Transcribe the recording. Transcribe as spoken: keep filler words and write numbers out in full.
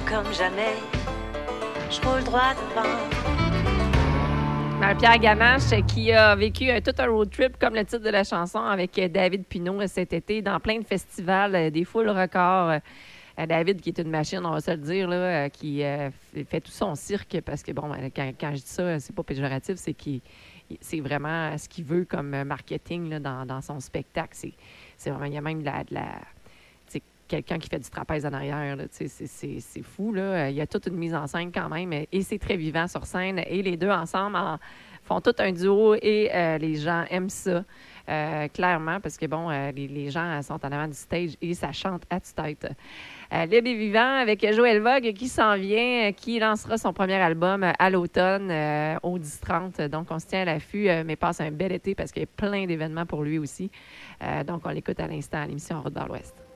comme jamais, je roule droit devant. Marie-Pierre Gamache qui a vécu un, tout un road trip, comme le titre de la chanson, avec David Pinault cet été, dans plein de festivals, des foules records. David, qui est une machine, on va se le dire, là, qui euh, fait tout son cirque, parce que, bon, quand, quand je dis ça, c'est pas péjoratif, c'est qu'il c'est vraiment ce qu'il veut comme marketing là, dans, dans son spectacle. C'est, c'est vraiment, il y a même de la... De la quelqu'un qui fait du trapèze en arrière, là, c'est, c'est, c'est fou. Là. Il y a toute une mise en scène quand même, et c'est très vivant sur scène. Et les deux ensemble en, font tout un duo, et euh, les gens aiment ça, euh, clairement, parce que, bon, euh, les, les gens sont en avant du stage et ça chante à tue-tête. Euh, Libre et vivant avec Joël Vogue qui s'en vient, qui lancera son premier album à l'automne, euh, au dix trente. Donc, on se tient à l'affût, euh, mais passe un bel été parce qu'il y a plein d'événements pour lui aussi. Euh, donc, on l'écoute à l'instant à l'émission En route vers l'Ouest.